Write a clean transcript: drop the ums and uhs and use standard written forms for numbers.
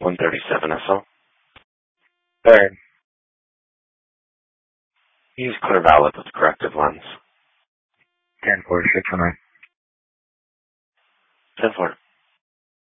137 SL. Third. Use clear valid with corrective lens. 10-4, 609. 10-4.